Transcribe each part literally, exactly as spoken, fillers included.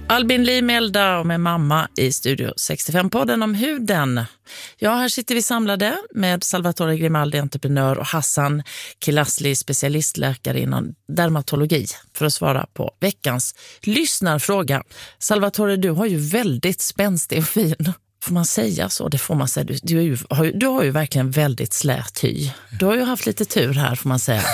Albin Limelda och med mamma i Studio sextiofem-podden om huden. Ja, här sitter vi samlade med Salvatore Grimaldi, entreprenör, och Hassan Kilasli, specialistläkare inom dermatologi, för att svara på veckans lyssnarfråga. Salvatore, du har ju väldigt spänstig och fin. Får man säga så? Det får man säga. Du, du, är ju, har, ju, du har ju verkligen väldigt slät hy. Du har ju haft lite tur här, får man säga.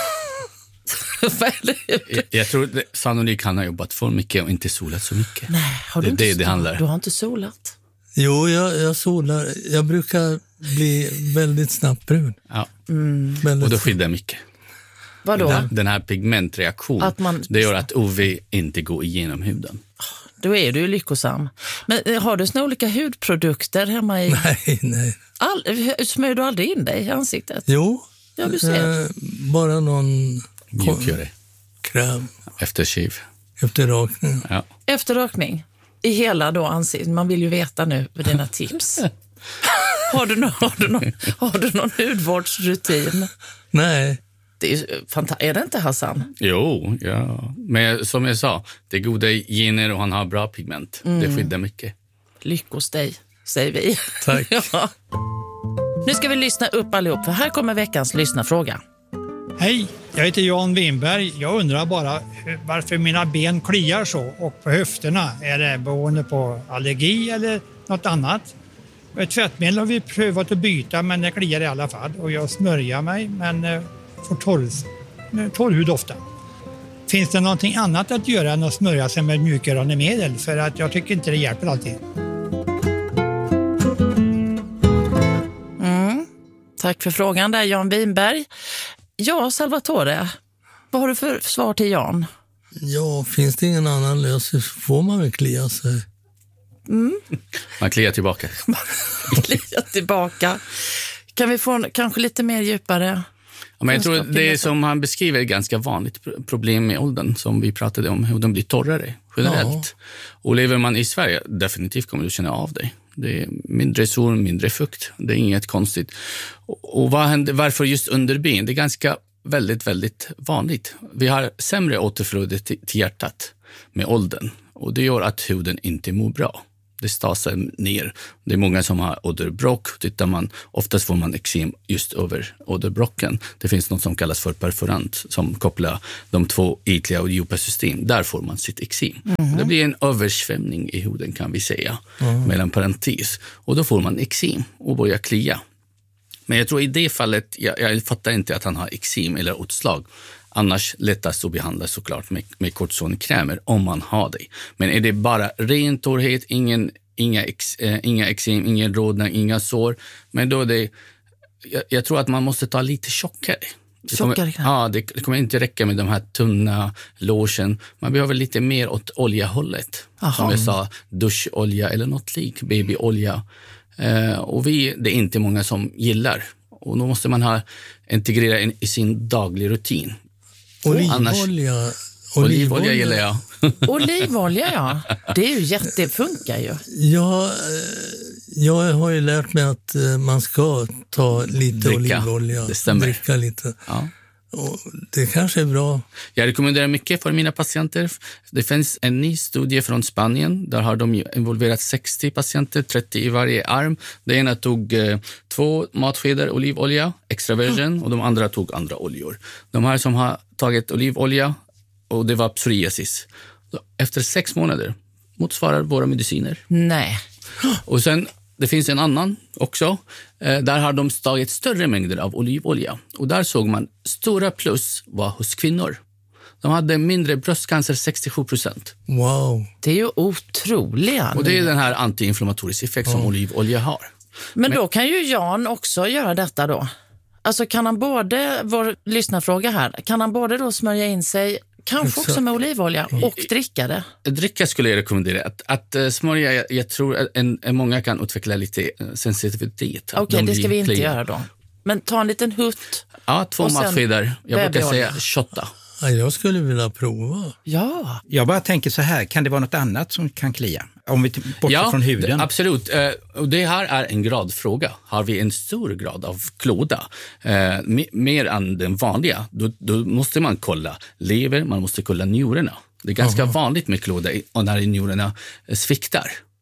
jag, jag tror det, sannolikt han har jobbat för mycket och inte solat så mycket. Nej, har du det, inte det, det handlar. Du har inte solat? Jo, jag, jag solar. Jag brukar bli väldigt snabbt brun. Ja. Mm. Och då skyddar mycket. Vadå? Den, den här pigmentreaktionen, man... det gör att U V inte går igenom huden. Då är du ju lyckosam. Men har du såna olika hudprodukter hemma i... Nej, nej. All... Smörjer du aldrig in dig i ansiktet? Jo, ja, du ser. Eh, bara någon... Mjukgöre. Kräm. Efter skiv. Efter rakning. Ja. Efter rakning? I hela då ansiktet. Man vill ju veta nu med dina tips. har, du någon, har, du någon, har du någon hudvårdsrutin? Nej. Det är, fanta- är det inte, Hassan? Jo, ja. Men som jag sa, det är goda gener och han har bra pigment. Mm. Det skyddar mycket. Lyckos dig, säger vi. Tack. ja. Nu ska vi lyssna upp allihop, för här kommer veckans lyssnarfråga. Hej, jag heter Jan Winberg. Jag undrar bara varför mina ben kliar så och på höfterna. Är det beroende på allergi eller något annat? Ett tvättmedel har vi prövat att byta, men det kliar i alla fall. Och jag smörjer mig, men får torr, torrhud ofta. Finns det någonting annat att göra än att smörja sig med mjukgörande medel? För att jag tycker inte det hjälper alltid. Mm. Tack för frågan där, Jan Winberg. Ja, Salvatore, vad har du för svar till Jan? Ja, finns det ingen annan lösning så får man väl klia sig. Mm. Man kliar tillbaka. Man kliar tillbaka. Kan vi få en, kanske lite mer djupare? Ja, men jag tror det är som han beskriver ett ganska vanligt problem med åldern som vi pratade om, hur de blir torrare generellt. Ja. Och lever man i Sverige, definitivt kommer du känna av dig. Det är mindre sol, mindre fukt. Det är inget konstigt. Och, och vad händer, varför just underben? Det är ganska väldigt, väldigt vanligt. Vi har sämre återflöde till, till hjärtat med åldern. Och det gör att huden inte mår bra. Det stasar ner. Det är många som har åderbråck. Tittar man, oftast får man eksem just över åderbråcken. Det finns något som kallas för perforant som kopplar de två ytliga och djupa system. Där får man sitt eksem. Mm-hmm. Det blir en översvämning i huden, kan vi säga, mm. mellan parentes. Och då får man eksem och börjar klia. Men jag tror i det fallet, jag, jag fattar inte att han har eksem eller utslag. Annars lättast att behandla såklart med, med kortisonkrämer om man har det. Men är det bara ren torrhet, ingen, inga, ex, äh, inga eksem, ingen rodnad, inga sår. Men då är det, jag, jag tror att man måste ta lite tjockare. Det kommer, ja, det, det kommer inte räcka med de här tunna lotion. Man behöver lite mer åt oljehållet. Aha. Som jag sa, duscholja eller något lik, babyolja. Uh, och vi, det är inte många som gillar. Och då måste man ha integrera in i sin daglig rutin. Olivolja. Annars, olivolja gillar jag. Olivolja, ja. Det är ju jätte, det funkar ju. Ja, jag har ju lärt mig att man ska ta lite dricka. Olivolja. Det stämmer. Dricka lite. Ja. Och det kanske är bra. Jag rekommenderar mycket för mina patienter. Det finns en ny studie från Spanien. Där har de involverat sextio patienter, trettio i varje arm. Det ena tog eh, två matskedar olivolja, extra virgin, och de andra tog andra oljor. De här som har tagit olivolja, och det var psoriasis. Efter sex månader motsvarar våra mediciner. Nej. Och sen, det finns en annan också. Eh, där har de tagit större mängder av olivolja. Och där såg man stora plus var hos kvinnor. De hade mindre bröstcancer, sextiosju procent. Wow. Det är ju otroliga. Och det är den här antiinflammatoriska effekt som oh. olivolja har. Men, Men då kan ju Jan också göra detta då. Alltså kan han både, vår lyssnarfråga här, kan han både då smörja in sig, kanske Exakt. också med olivolja, och dricka det? Dricka skulle jag rekommendera. Att, att uh, smörja, jag, jag tror att en, en många kan utveckla lite uh, sensitivitet. Okej, okay, det ska vi inte play. göra då. Men ta en liten hutt. Ja, två matskedar. Jag brukar säga shotta. Ja, jag skulle vilja prova. Ja. Jag bara tänker så här, kan det vara något annat som kan klia? Om vi bortser ja, från huden. Ja, absolut. Och det här är en gradfråga. Har vi en stor grad av klåda, mer än den vanliga, då, då måste man kolla lever, man måste kolla njurarna. Det är ganska Aha. vanligt med klåda när njurarna sviktar.